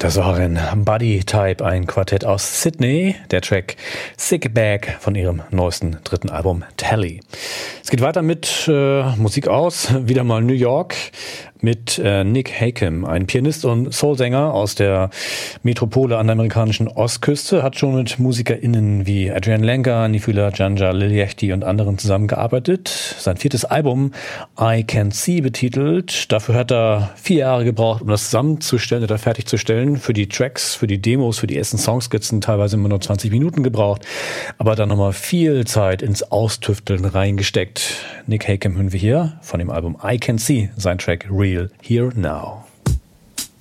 Das war ein Buddy Type, ein Quartett aus Sydney, der Track Sick Bag von ihrem neuesten dritten Album Tally. Es geht weiter mit Musik aus, wieder mal New York, mit Nick Hakim, ein Pianist und Soulsänger aus der Metropole an der amerikanischen Ostküste, hat schon mit MusikerInnen wie Adrian Lenker, Nifula Janja, Lil Yachty und anderen zusammengearbeitet. Sein 4. Album I Can See betitelt. Dafür hat er 4 Jahre gebraucht, um das zusammenzustellen oder fertigzustellen. Für die Tracks, für die Demos, für die ersten Songskizzen teilweise immer nur 20 Minuten gebraucht. Aber dann nochmal viel Zeit ins Austüfteln reingesteckt. Nick Hakim hören wir hier von dem Album I Can See, sein Track Real Here Now.